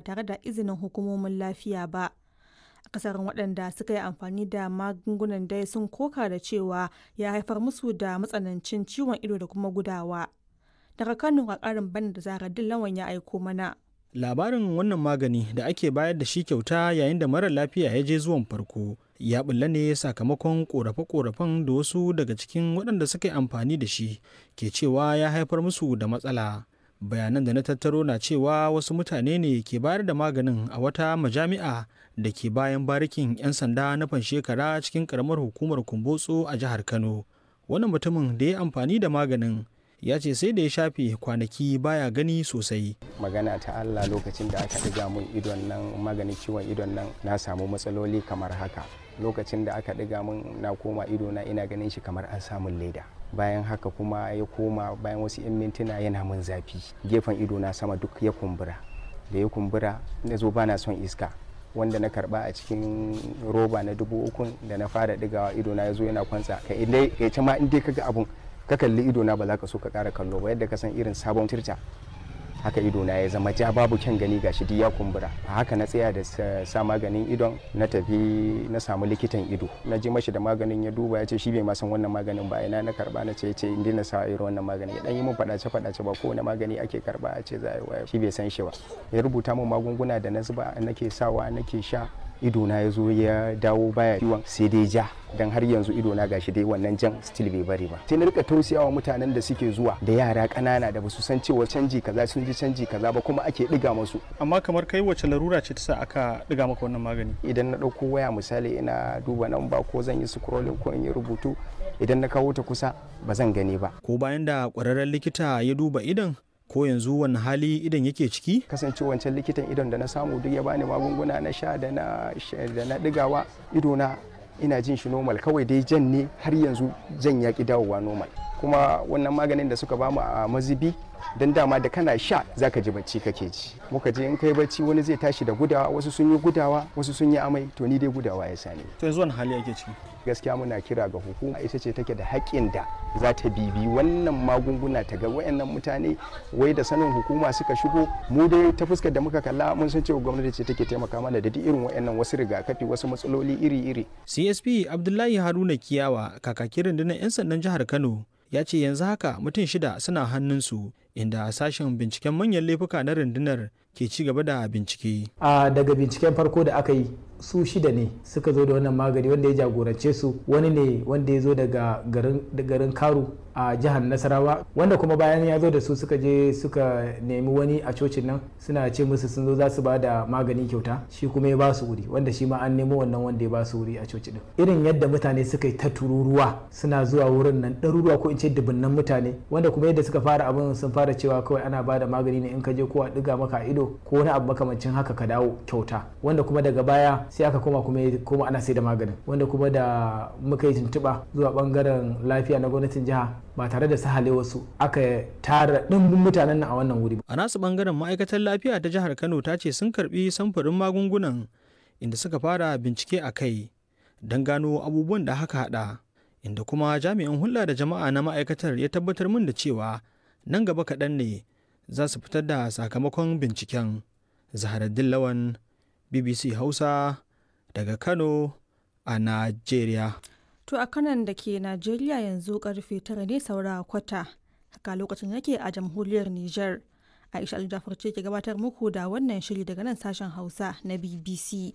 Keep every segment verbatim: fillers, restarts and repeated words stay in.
tare da izinin hukumomin lafiya ba. Akasarin waɗanda suka yi amfani da magungunan dai sun koka da cewa ya haifar musu da matsanancin ciwon ido da kuma gudawa. Daga Kano a ƙarin bani da Zahra Dillawan ya aiko mana. Labarin wannan magani da ake bayar da shi kyauta yayin da marar lafiya ya je zuwan farko ya bulla ne sakamakon korafe-korafen da wasu daga cikin waɗanda suka yi amfani da shi ke cewa ya haifar musu da matsala. Bayanan da na tattaro na cewa wasu mutane ne ke bayar da maganin a wata majami'a da ke bayan barikin 'yan sanda na Fanshekara cikin karamar hukumar Kumbotso a jihar Kano. Wannan mutumin da ya amfani da maganin ya ce sai da ya shafe kwanaki baya gani sosai. Magana ta Allah, lokacin da aka ɗiga mun idon nan maganin ciwon idon nan na samu matsaloli kamar haka. Lokacin da aka ɗiga mun na koma idona ina ganin shi kamar an samun leda. Bayan haka kuma ya koma bayan wasu 'yan mintuna yana mun zafi. Gefen idona sama duk ya kumbura. Da ya kumbura na zo bana son iska. Wanda na karba a cikin roba na dubu uku da na fara ɗigawa idona ya zo yana kwantsa. Ka idai ya ce ma in dai kaga abun ka kalli idona ba za ka so ka ƙara kallo ba, yadda ka san irin sabon tirta haka idona ya zama ja babu kyan gani gashi duk ya kumbura. A haka na tsaya da sa maganin idon na tafi na samu likitan ido na ji mashi da maganin ya duba ya ce shi bai ma san wannan maganin ba. Ina na karba na ce ce in na sa irin wannan magani ya dan yi min fadace fadace ba kowane magani ake karba a ce za a yi waya, shi bai san shi ba. Ya rubuta min magunguna da na zuba nake sawa nake sha, idona ya zo ya dawo baya ciwon sai dai ja, dan har yanzu idona gashi dai wannan jan still bai bari ba. Sai na rika tausayawa mutanen da suke zuwa da yara ƙanana da basu san cewa canji kaza sun ji canji kaza ba kuma ake diga musu. Amma kamar kai wace larura ce ta sa aka diga maka wannan magani? Idan na ɗauko waya misali ina duba nan ba ko zan yi scrolling ko in yi rubutu, idan na kawo ta kusa ba zan gani ba. Ko bayan da ƙwararren likita ya duba idon, ko yanzu wani hali idan yake ciki? Kasance wancan likitan idon da na samu duk ya bani magunguna na sha da na da na digawa, idona ina jin shi normal, kawai dai jan ne har yanzu jan ya ki dawowa normal. Kuma wannan maganin da suka bamu a mazibi dan dama da kana sha zaka ji bacci kake ji. Muka je in kai bacci wani zai tashi da gudawa, wasu sun yi gudawa wasu sun yi amai, to ni dai gudawa ya sani. To yanzu wani hali yake ciki? Gaskiya muna kira ga hukuma, ita ce take da haƙƙin da za ta bibi wannan magunguna ta ga wayannan mutane wai da sanin hukuma suka shigo. Mu dai ta fuskar da muka kalla mun san cewa gwamnati ce take taimaka mana da duk irin wayannan wasu rigakafi wasu matsaloli iri-iri. C S P Abdullahi Haruna Kiyawa, kakakin rundunar 'yan sandan jihar Kano, ya ce yanzu haka mutum shida suna hannunsu, inda sashen binciken manyan laifuka na rundunar ke ci gaba da bincike. A daga binciken farko da aka yi, su shida ne suka zo da wannan magani, wanda ya jagorance su wani ne wanda ya zo daga garin Karu a jihar Nasarawa, wanda kuma bayan ya zo da su suka je suka nemi wani a cocin nan suna ce musu sun zo za su ba da magani kyauta, shi kuma ya ba su wuri, wanda shi ma an nemo wannan wanda ya ba su wuri a coci din. Irin yadda mutane suka yi ta tururuwa suna zuwa wurin nan, ɗaruruwa ko in ce dubunnan mutane, wanda kuma yadda suka fara abin sun fara cewa kawai ana ba da magani ne in ka je ko a ɗiga maka ido ko wani abu makamancin haka ka dawo kyauta, wanda kuma daga baya sai aka koma kuma ana sai da maganin, wanda kuma da muka yi tuntuɓa zuwa bangaren lafiya na gwamnatin jiha ba tare da sahale wasu aka tara ɗimbin mutanen nan a wannan wuri. A nasu bangaren ma'aikatar lafiya ta jihar Kano ta ce sun karbi samfurin magungunan inda suka fara bincike a kai don gano abubuwan da haka hada, inda kuma jami'in hulɗa da jama'a na ma'aikatar ya tabbatar min da cewa nan gaba kaɗan ne za su fitar da sakamakon binciken. Zaharaddin Lawan, B B C Hausa, daga Kano a Najeriya. To a kanan da ke Najeriya yanzu karfe tara ne saura kwata, haka lokacin yake a jamhuriyar Nijar. Aisha Aljafar ce ke gabatar muku da wannan shiri daga nan sashen Hausa na B B C.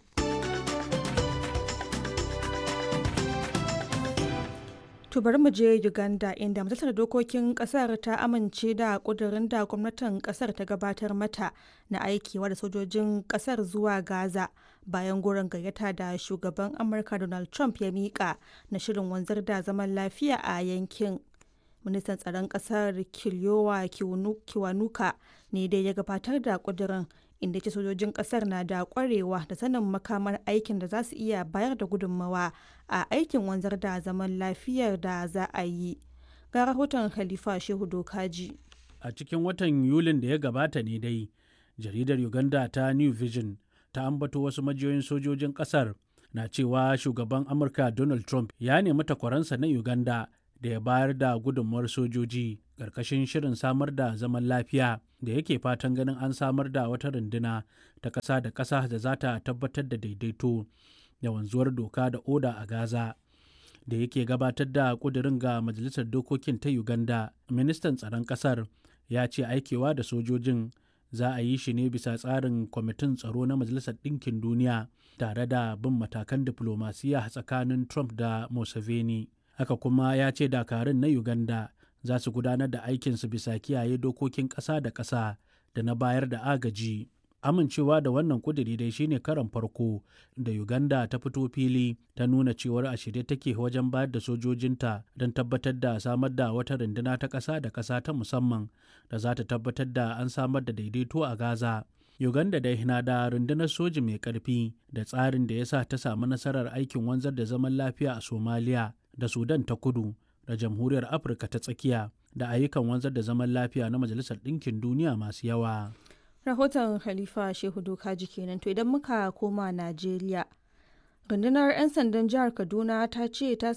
To bari mu je Uganda, inda majalisar dokokin kasar ta amince da kudirin da gwamnatin kasar ta gabatar mata na aikewa da sojojin kasar zuwa Gaza bayan goron gayyata da shugaban Amurka Donald Trump ya mika na shirin wanzar da zaman lafiya a yankin. Ministan tsaron kasar Kiliyowa Kiwanuka ne dai ya gabatar da kudirin, inda ce sojojin kasar na da kwarewa da sanin makamar aikin da za su iya bayar da gudunmawa a aikin wanzar da zaman lafiyar da za a yi. Ga rahoton Khalifa Shehu Dokaji. A cikin watan Yulin da ya gabata ne dai, jaridar Uganda ta New Vision ta ambato wasu majiyoyin sojojin kasar na cewa shugaban Amurka Donald Trump ya nemi takwaransa na Uganda da ya bayar da gudunmawar sojoji ƙarƙashin shirin samar da zaman lafiya da yake fatan ganin an samar da wata runduna ta ƙasa da ƙasa da za ta tabbatar da daidaito da wanzuwar doka da oda a Gaza. Da yake gabatar da ƙudurin ga Majalisar Dokokin ta Uganda, ministan tsaron ƙasar ya ce aikewa da sojojin za a yi shi ne bisa tsarin kwamitin tsaro na Majalisar Ɗinkin Duniya tare da bin matakan diflomasiya tsakanin Trump da Museveni. Haka kuma ya ce dakarun na Uganda za su gudanar da aikinsu bisa kiyaye dokokin ƙasa da ƙasa da na bayar da agaji. Amincewa da wannan kuduri dai shine karon farko da Uganda ta fito fili ta nuna cewar a shirye take wajen bayar da sojojinta don tabbatar da samar da wata runduna ta ƙasa da ƙasa ta musamman da za ta tabbatar da an samar da daidaito a Gaza. Uganda dai na da rundunar soji mai ƙarfi da tsarin da ya sa ta samu nasarar aikin wanzar da zaman lafiya a Somalia da Sudan ta kudu da Jamhuriyar Afirka ta tsakiya da ayyukan wanzar da zaman lafiya na Majalisar Ɗinkin Duniya masu yawa. Rahoton Khalifa Shehu Dokaji kenan. To idan muka koma Najeriya, rundunar 'yan sandan jihar Kaduna ta ce ta